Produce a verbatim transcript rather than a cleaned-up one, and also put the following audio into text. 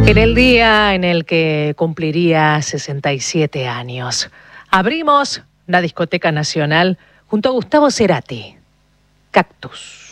En el día en el que cumpliría sesenta y siete años, abrimos la Discoteca Nacional junto a Gustavo Cerati, Cactus.